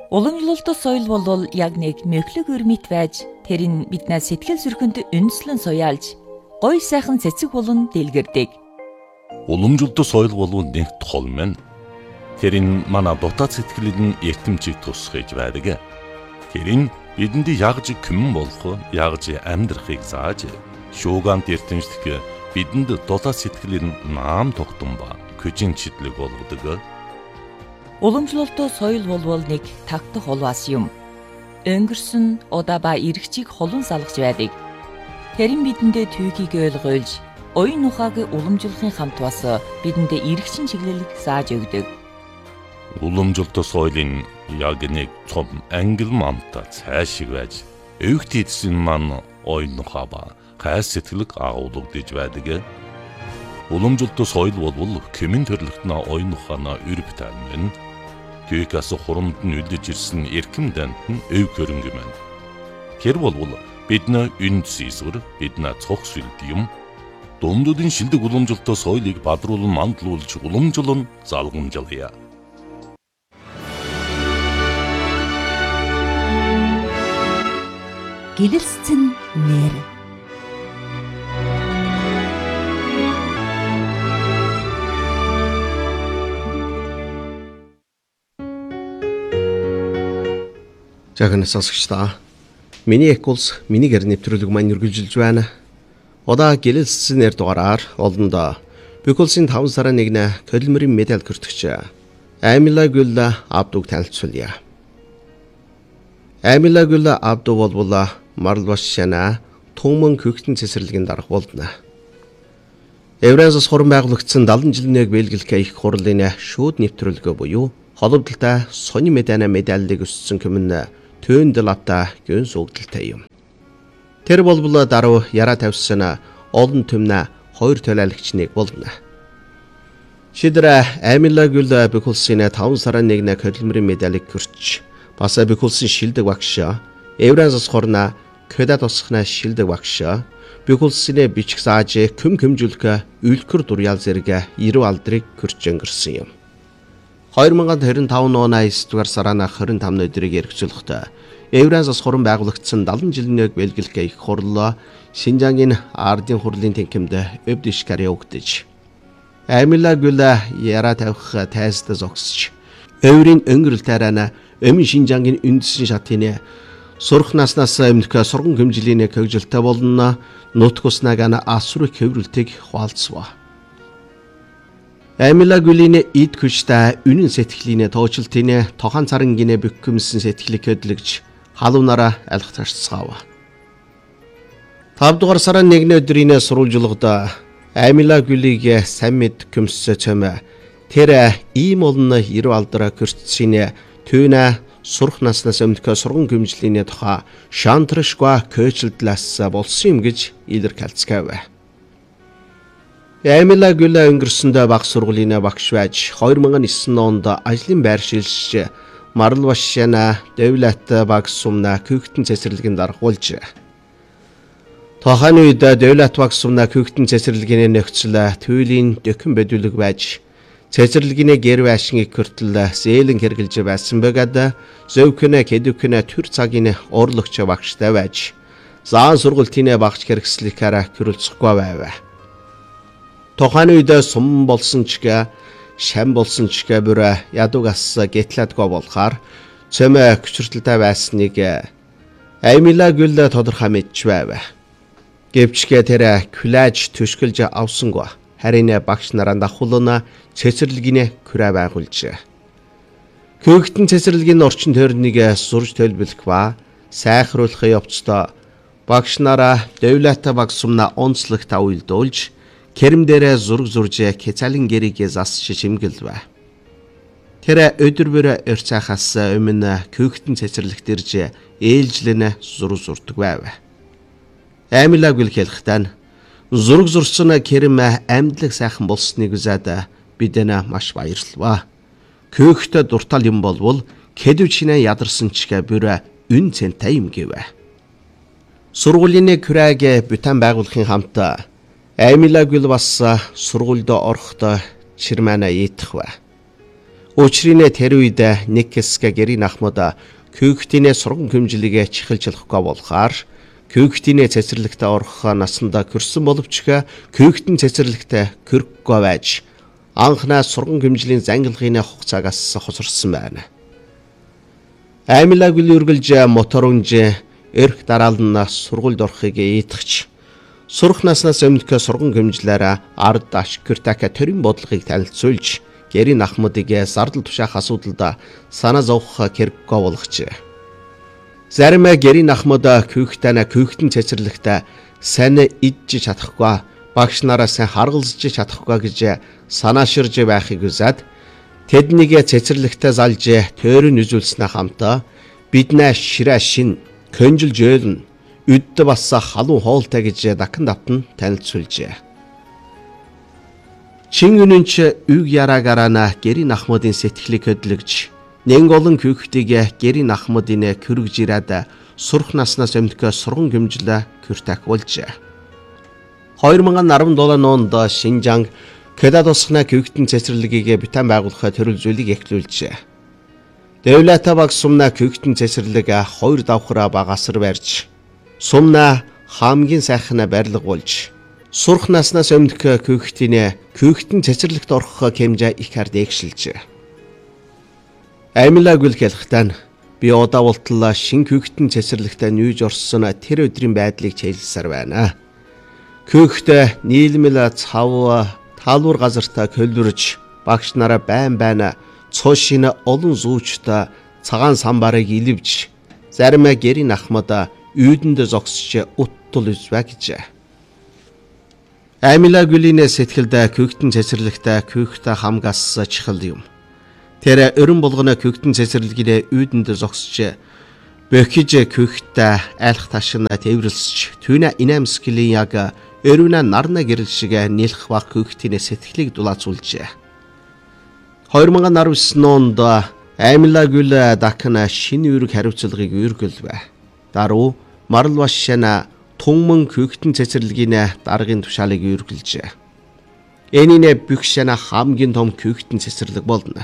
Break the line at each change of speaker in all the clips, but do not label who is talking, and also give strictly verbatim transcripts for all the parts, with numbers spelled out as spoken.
Уламжлалт соёл бол яг нэг мөхлөг өрмит байж тэр нь биднээс сэтгэл зүрхэнд үндэслэн суяалж гоё сайхан цэцэг болон дэлгэрдэг.
Уламжлалт соёл бол нэг тохол мэн. Тэр нь манай дотоод сэтгэлийн эртэмчийг тусгаж байдаг. Тэр нь бидэнд ягж күмэн болох, ягж амьдрахыг зааж, шуугант эртэмчлэг бидэнд дотоод сэтгэлийн наам тогтсон ба күжин читлэг болгодог.
Уламжлалт соёл бол нэг тагтах улваас юм. Өнгөрсөн удаа ба эргчийг холон салгаж байдаг. Тэр нь бидэндээ түүхийг ойлгуулж, оюун ухааг уламжлахын хамт бас бидэндээ эргчин чиглэлийг зааж өгдөг.
Уламжлалт соёлын яг нэг том ангил мамта цаашиг байж, өвгт эдсэн маань оюун ухаа ба хайс сэтгэлэг агуулгадж байдаг. Уламжлалт соёл бол кэмэн төрлөختнө оюун ухаанаа өрбөтөн мэн. Түүхээс хурамд нь үлдэж ирсэн эрхэм дант нь өв хөрөнгө мэн. Тэр бол бидний үнд зэсвэр, бидний цог сүлд юм. Дундуудын шилдэг уламжлалт соёлыг бадруулан мандлуулж уламжлан залгамжлая.
Гэрэлцэн нэр.
Жаахан сонсогчдоо миний эколс миний гэр нэвтрүүлэг маань үргэлжилж байна. Удаа гэрэлцэн нэр дугаараар олондоо Беколсын таван сарын нэгнэ Колмерийн медаль хүртэгч Амила Гүлла Абдуг танилцуулъя. Амила Гүлла Абду бол Марлбашшана Түмэн хөгтөн цэцэрлэгийн дарга болдно. Евразиас хорон байгуулагдсан дадлан жилийн нэг бэлгэлэх их хурлын шүүд нэвтрүүлэг буюу холбогдлолтой сони медана медалийг өссөн хүмүүн төөндөлата гүн сүгдэлтэй юм. Тэр бол даруй яраа тавьсан олон түмнэ хоёр төлөөлөгч нэг болно. Шидра Амила Гүлла Беколсын таван сарын нэгнэ Колмерийн медалийг хүрч бас Беколсын шилдэг багш Евразиас хорна Кэдад тусахна шилдэг багш Беколсын бичих зааж көм көмжүүлэх үлгэр дуряал зэрэг эрүү алдрыг хүрч өнгөрсөн юм. хоёр мянган хорин таван оны есдүгээр сарын хорин тавны өдрийг эргэжүүлэхдээ Евразиас хорон байгуулагдсан дадлан жилийн нэг бэлгэлэх их хурл Шинжангийн ардын хурлын тэнхимд өвдөш карьогдож Амила Гүлла яраа тавих тайзтай зогсож өврийн өнгөрөл тайрана өмнө Шинжангийн үндэсний шатны сурах наснаас өмнөх сурган хэмжээний хөгжилтэй болно нутгуснагана асруу хөврөлтийг хуалцваа. Амила Гүлийн эд хүчтэй үнэн сэтгэлийн тоочлтын тохон царан гинэ бөхкөмсөн сэтгэлийг хөдлөж халуунаараа алхах тарцгаав. тавдугаар сарын нэгний өдрийн сурвалжлагад Амила Гүлийг сайн мэд көмсө чамаа тэр ийм олон эрүү алдраа көрчсийн түүнэ сурах наснаас өмнөх сурган хэмжээний тухай шантрашгва көчлдлээс болсон юм гэж илэрхийлцгээв. Амила Гүлла өнгөрсөндөө баг сургуулийн багш байж хоёр мянган девять онд ажлын байр шилжиж Марлбашшана Дэвлат баг сумна хөгтөн цэцэрлэгийн дарга болж. Тоханы үед Дэвлат баг сумна хөгтөн цэцэрлэгийн нөхцөл туйлын дөкөн бэдүүлэг байж цэцэрлэгийн гэр байшиныг хүртэл зээлэн хэрглэж байсан бөгөөд зөвкөнэ кэдүкөнэ төр цагийн орлогч багштай байж заан сургалтын багш хэрэгслэхээр хөрөлцөхгүй байв. Тоханы үед сум болсон ч гэ шам болсон ч гэ бүр ядугас гэтлэдгүй болохоор цөмө хүчрэлтэй байсныг Амила Гүлла тодорхой мэдж байв. Гэвчгээ тэр күлэж төшгөлж авсангүй. Харин багш нараа дахуулна цэцэрлэгийн күрэ байгуулж. Хөгтөн цэцэрлэгийн орчин тойрныг сурж төлөвлөх ба сайхруулахын явцдаа багш нараа Дэвлата баг сумна онцлогт уйлдуулж Керм дээрээ зург зурж Кецалин гэрийг засч шимгэлвэ. Тэр өдөр бүр өрцахаас өмнө хөгтөн цэцэрлэгт ирж ээлжлэн зург зурдаг байв. Амила Гүл хэлэхдээ зург зурсан Керм амьдлаг сайхан болсныг үзээд бидэнэ маш баярлалаа. Хөгтө дуртал юм болвол кэдүчнэ ядарсан ч гэ бүр үн цэнтэй юм гэвэ. Сургуулийн күрэг бүтэн байгуулахын хамт Амила Гүл бас сургуульд орохдоо чирмана ийтгэв. Учрын тэр үед нэг хэсэг гэрийн ахмад Күйхтийн сурган хэмжлэгээ чихэлж болохгүй болохоор Күйхтийн цэцэрлэгтээ орох насандаа көрсөн боловч Күйхтийн цэцэрлэгтээ көрөхгүй байж анхнаа сурган хэмжлийн зангилгын хугацаагаас хосорсон байна. Аймлаг үлэргэлж моторунж эрх дараалнаас сургуульд орохыг ийтгч сурах наснаас өмнө сурган хэмжлээрээ ард ашигтака төрийн бодлогыг танилцуулж гэрийн ахмадыг зардал тушаах асуудалд санаа зовох хэрэггүй болгожээ. Зарим гэрийн ахмад Күйхтэнэ Күйхтэн цэцэрлэгтээ сайн идж чадахгүй багш нараа сайн харгалзаж чадахгүй гэж санааширж байхыг үзээд тэднийг цэцэрлэгтээ залж тойрон үзүүлснээ хамтаа биднээ ширээ шин конжил жөөлн үдд бас халуун хоолтой гэж дахин давтан танилцуулжээ. Чин үнэнч үг яраагарана гэрийн ахмадын сэтгэлийг хөдлөгж нэн олон Күйхтийг гэрийн ахмадын көрөж ирээд сурах наснаас өмнө сурган хэмжлээ кюртак болжээ. two thousand seventeen онд Шинжанг Кэдад усхна Күйхтэн цэцэрлэгийг битэн байгуулахад төрөл зүйлийг эхлүүлжээ. Дэвлата баг сумна Күйхтэн цэцэрлэг хоёр давхраа багасар барьж сумна хамгийн сайхна барилга болж сурах наснаас өмнө Күйхтийн Күйхтэн цэцэрлэгт орох хэмжээ их хард эгшилжээ. Аймлаг үл хэлэхтэн би удаа болтлоо шин Күйхтэн цэцэрлэгтээ нүүж орсон тэр өдрийн байдлыг чийлсээр байна. Күйхтэ нийлмэл цав талуур газартаа көлдөрж багш нараа байн байна цоошин олон зүүчтэй цагаан самбарыг иливж зарим гэрийн ахмад үйдэнд зогсож уттул үзвэ гэж. Аймлаг үлийн сэтгэлд Күйхтэн цэцэрлэгтээ Күйхтэ хамгаас чихэл юм. Тэр өрн болгоно Күйхтэн цэцэрлэгийн үйдэнд зогсож бөхиж Күйхтэ айлх ташин тээвэрлсэж түүнэ инамсклийн яг өрөвнө нарна гэрэл шиг нийлэх баг Күйхтийн сэтгэлийг дулаацуулжээ. two thousand nineteen онд Аймлаг үл дахна шинэ үүрэг хариуцлагыг үүргэлвэ. Даруу марл башшана Түнмэн Күйхтэн цэцэрлэгийн даргын тушаалыг үүргэлжээ. Энийн бүгшана хамгийн том Күйхтэн цэцэрлэг болно.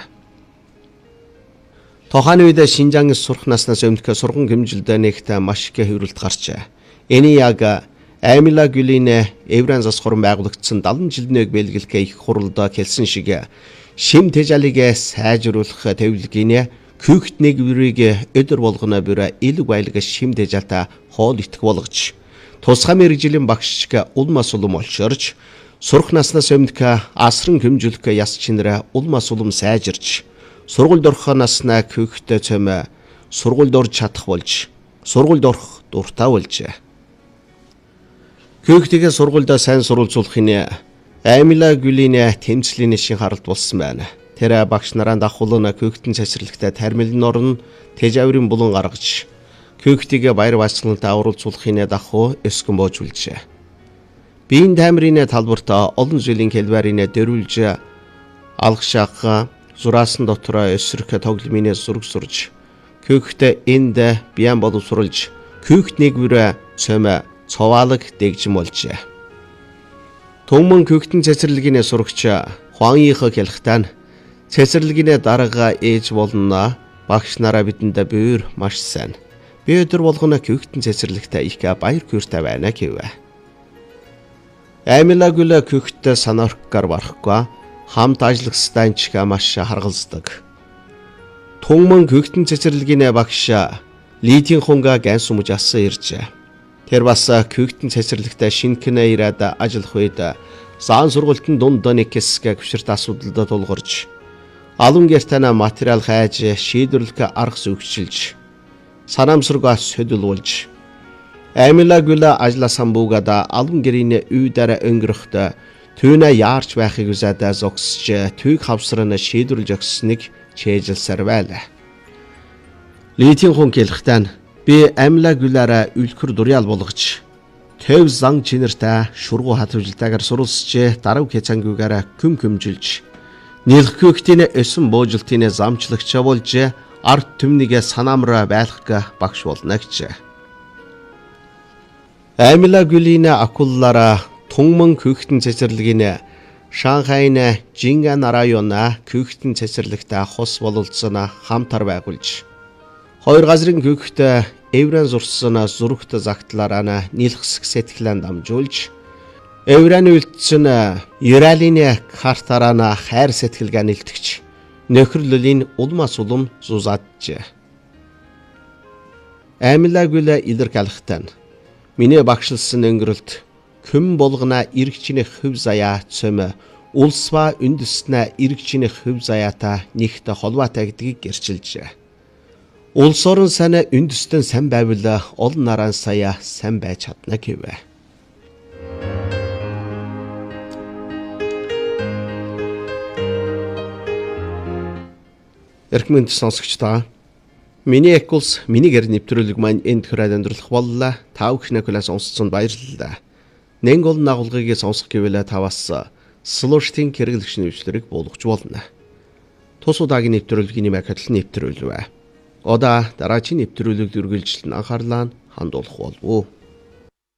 Тухайн үед Шинжаангis сурах наснаас өмнө сурган хэмжилдээ нэгт маш их хөврөлт гарчээ. Эний яг Аймлаг үлийн Евран засхуран байгуулагдсан seventy жилнэг бэлгэлэх их хуралд хэлсэн шиг шим тэжалыг сайжруулах төвлөгийн Күйхтнийг бүрийг өдөр болгоно бүр элэг байлг шим тэжалтай хоол итгэх болгож тусгай мэргэжлийн багшчг улмас улам олшорж сурах наснаас өмнө асран хэмжүүлэх яс чинрэ улмас улам сайжирч сургуульд орох наснаа Күйхтэ цөм сургуульд орж чадах болж сургуульд орох дуртай болжээ. Күйхтийг сургуульд сайн сурвалжуулахын Аймлаг үлийн тэмцлийн шин харалт болсон байна. Тэр багш нараа давхуулна Күйхтэн цэцэрлэгтээ тармилын орн тэжаврын булан гаргаж Күйхтийг баяр баясгалантай оруулцуулахын давхуу өскөн боожулжээ. Биеийн таймрын талбарт олон жилийн хэлбэрийн дөрвөлж алгашаах зураасан дотор өсрөх тогломын зураг сурж Күйхтэ энд бян боловсруулж Күйхтнийг бүр цөмө цоваалаг дэгжим болжээ. Түнмэн Күйхтэн цэцэрлэгийн сурагч Хуаньих хэлэхтэн цэцэрлэгийн дарга ээж болно багш нараа бидэнд бүр маш сайн. Би өдөр болгоно Күйхтэн цэцэрлэгтээ их баяр хүртэй байна гэвэ. Аймлаг үл Күйхтэ санаархгаар барахгүй хамт ажиллахстай ч маш харгалздаг. Түнмэн Күйхтэн цэцэрлэгийн багш Лидийн хунга гэн сумж асан иржээ. Тэр бас Күйхтэн цэцэрлэгтээ шинкэнэ ирээд ажиллах үед заан сургалтын дунд нэг хэсэг гүширт асуудалд тулгарч алан гэртэнэ материал хайж шийдвэрлэх арга зүйчилж санамсаргаа сөдөлүүлж Аймлаг үл ажилласан буугаад алан гэрийн үйдээр өнгөрөхд түүнэ яарч байхыг үзээд зогсож түүг хавсрана шийдвэрлж өгснэг чэйжилсээр байлаа. Литийн хүн хэлэхтэн би Аймлаг үлээрээ үлхэр дуряал болгож төв зан чинэртэй шургуу хатвжилтаагаар суралцж дарав хэцангүйгээр күм күмжилж нийлх Күйхтийн өсөн буужилтын замчлагч болж арт түмнийг санаамраа байлгах багш болно гэж. Аймлаг үлийн акуллаараа Түнмэн Күйхтэн цэцэрлэгийн Шанхайн Жинган района Кюхтэн цэцэрлэгтээ хос бололцсон хамтар байгуулж хоёр газрын гүгт Евран зурсан зурагт загтлаараа нийлхсэх сэтгэлэн дамжуулж Евран үлдсэн Юралины картараа хайр сэтгэлгээ нэлтгэж нөхөрлөлийн улмас улам зузаадж Аймлагүлэ илэрх алхтан миний багшилсан өнгөрөлт күм болгона иргчний хөв заяа цөм улсва үндэснэ иргчний хөв заяата нэгт холбоотой гэдгийг гэрчилж улс орон сайн үндэстэн сайн байвал олон наран сая сайн байж чадна гэвэ. Эрхмэнд сонсогчдоо миний экулс миний гэр нэвтрүүлэг маань энд хүрээд өндөрлөх боллоо. Та бүхнээ хүлээн сонсцсон баярлалаа. Нэн гол нагуулгыг сонсох гэвэл таваас слуштын хэрэглэгчний хвшлэрийг буулгаж болно. Тус удаагийн нэвтрүүлгийн нэмэг хөтөл нэвтрүүлвэ. Одоо дараагийн нэвтрүүлэгт үргэлжлэн анхаарлаа хандуулах болов уу?